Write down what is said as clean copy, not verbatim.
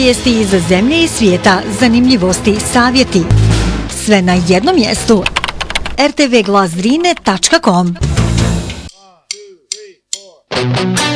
vijesti iz zemlje i svijeta, zanimljivosti, savjeti. Sve na jednom mjestu. rtvglasdrine.com